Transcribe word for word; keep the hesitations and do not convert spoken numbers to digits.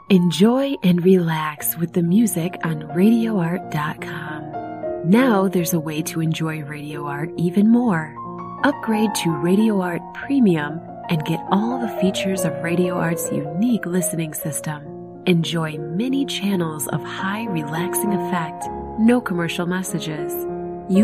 Enjoy and relax with the music on radio art dot com. Now there's a way to enjoy Radio Art even more. Upgrade to Radio Art Premium and get all the features of Radio Art's unique listening system. Enjoy many channels of high relaxing effect, no commercial messages.